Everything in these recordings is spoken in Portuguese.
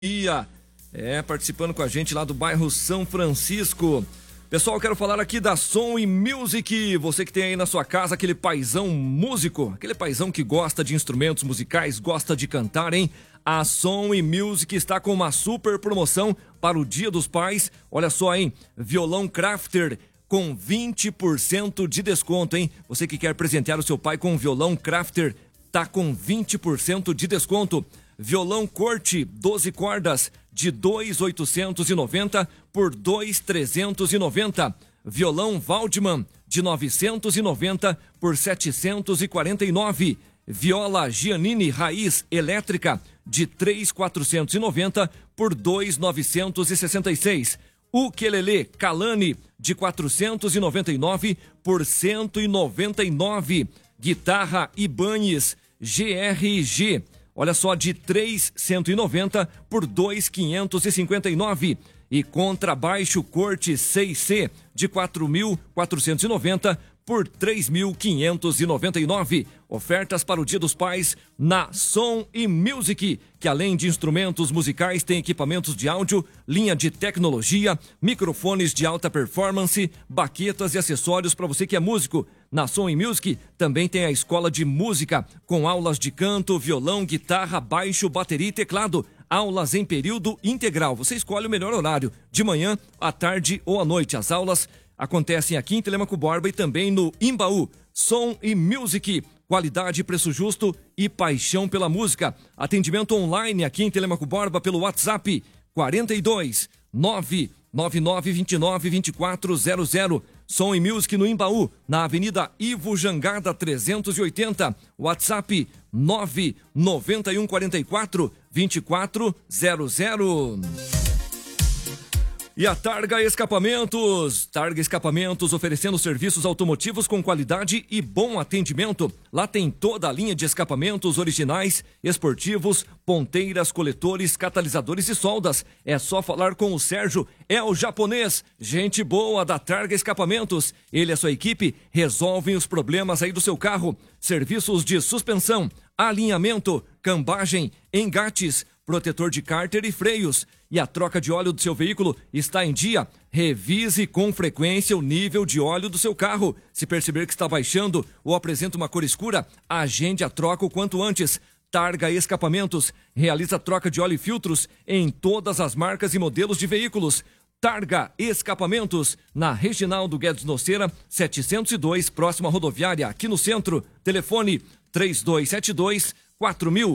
Participando com a gente lá do bairro São Francisco. Pessoal, quero falar aqui da Som e Music. Você que tem aí na sua casa aquele paizão músico, aquele paizão que gosta de instrumentos musicais, gosta de cantar, hein? A Som e Music está com uma super promoção para o Dia dos Pais. Olha só, hein? Violão Crafter com 20% de desconto, hein? Você que quer presentear o seu pai com um violão Crafter, tá com 20% de desconto. Violão Corte 12 cordas de 2.890 por 2.390. Violão Waldmann de 990 por 749. Viola Giannini Raiz elétrica de 3.490 por 2.966. Ukelele Kalani de 499 por 199. Guitarra Ibanez GRG, olha só, de 3.190 por 2.559. E contrabaixo Corte 6C de 4.490 por 3.599. Ofertas para o Dia dos Pais na Som e Music, que além de instrumentos musicais tem equipamentos de áudio, linha de tecnologia, microfones de alta performance, baquetas e acessórios para você que é músico. Na Som e Music também tem a escola de música, com aulas de canto, violão, guitarra, baixo, bateria e teclado. Aulas em período integral. Você escolhe o melhor horário, de manhã, à tarde ou à noite. As aulas acontecem aqui em Telêmaco Borba e também no Imbaú. Som e Music, qualidade, preço justo e paixão pela música. Atendimento online aqui em Telêmaco Borba pelo WhatsApp 42 99929 2400. Som e Music no Imbaú, na Avenida Ivo Jangada 380. WhatsApp 99144 2400. E a Targa Escapamentos. Targa Escapamentos oferecendo serviços automotivos com qualidade e bom atendimento. Lá tem toda a linha de escapamentos originais, esportivos, ponteiras, coletores, catalisadores e soldas. É só falar com o Sérgio, é o japonês, gente boa da Targa Escapamentos. Ele e a sua equipe resolvem os problemas aí do seu carro. Serviços de suspensão, alinhamento, cambagem, engates, protetor de cárter e freios. E a troca de óleo do seu veículo está em dia? Revise com frequência o nível de óleo do seu carro. Se perceber que está baixando ou apresenta uma cor escura, agende a troca o quanto antes. Targa Escapamentos realiza troca de óleo e filtros em todas as marcas e modelos de veículos. Targa Escapamentos, na Reginaldo Guedes Noceira, 702, próxima rodoviária, aqui no centro. Telefone 3272-4000.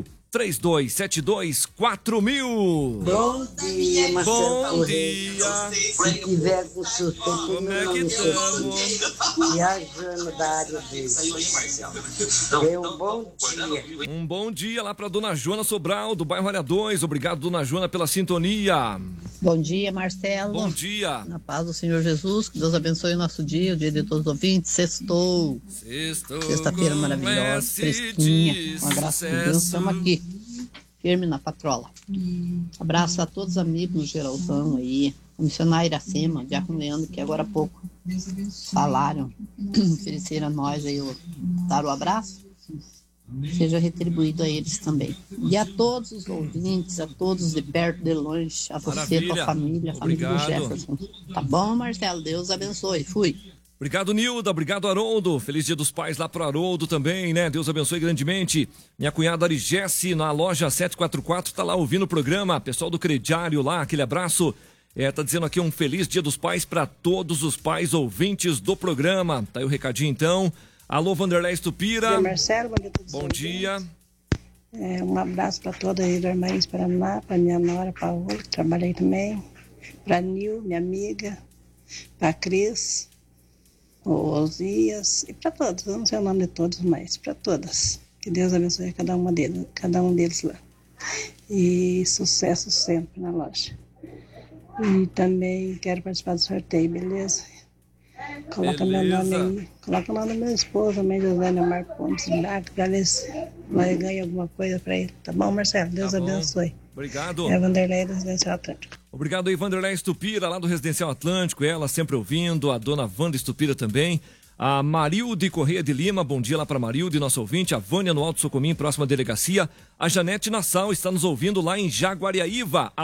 3272-4000. Bom dia, Marcelo. Bom dia. Se tiver com sucesso, como é que estamos? Viajando da área dele. Dê um bom dia. Um bom dia lá para dona Joana Sobral, do bairro Área 2. Obrigado, dona Joana, pela sintonia. Bom dia, Marcelo. Bom dia. Na paz do Senhor Jesus, que Deus abençoe o nosso dia, o dia de todos os ouvintes. Sextou. Sexta-feira maravilhosa, fresquinha. Um abraço de Deus. Estamos aqui, firme na patrola. Abraço a todos os amigos no geralzão aí. O missionário Iracema, o Diácono Leandro, que agora há pouco falaram, ofereceram a nós aí, dar o abraço. Seja retribuído a eles também. E a todos os ouvintes, a todos de perto, de longe, a você, Maravilha. tua família, a família do Jefferson. Tá bom, Marcelo? Deus abençoe. Fui. Obrigado, Nilda. Obrigado, Haroldo. Feliz Dia dos Pais lá pro Haroldo também, né? Deus abençoe grandemente. Minha cunhada Arigesse, na loja 744, tá lá ouvindo o programa. Pessoal do crediário lá, aquele abraço. Tá dizendo aqui um feliz Dia dos Pais para todos os pais ouvintes do programa. Tá aí o recadinho, então. Alô, Vanderlei Estupira. Bom dia, Marcelo. Bom dia a todos. Bom dia. Um abraço para toda a Irmã Paraná, para minha nora Paola, que trabalhei também, para a Nil, minha amiga, para a Cris, o Osias, e para todos, eu não sei o nome de todos, mas para todas. Que Deus abençoe cada um deles lá. E sucesso sempre na loja. E também quero participar do sorteio, beleza? Coloca meu nome aí. Coloca o nome do meu esposo também, José Neymar Pontes Braga, para ver se nós ganhamos alguma coisa para ele. Tá bom, Marcelo? Deus abençoe. Obrigado. É Vanderlei do Residencial Atlântico. Obrigado aí, Vanderlei Estupira, lá do Residencial Atlântico. Ela sempre ouvindo, a dona Wanda Estupira também. A Marilde Correia de Lima, bom dia lá para Marilde, nosso ouvinte. A Vânia no Alto Socomim, próxima delegacia. A Janete Nassau está nos ouvindo lá em Jaguariaíva.